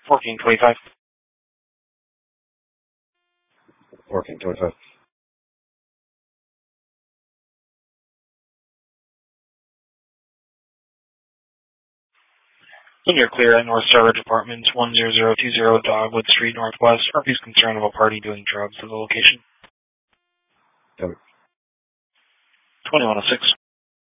1425. 1425. And you're clear at North Star Ridge Apartments, 10020 Dogwood Street Northwest. Herpes concern of a party doing drugs to the location. 2106.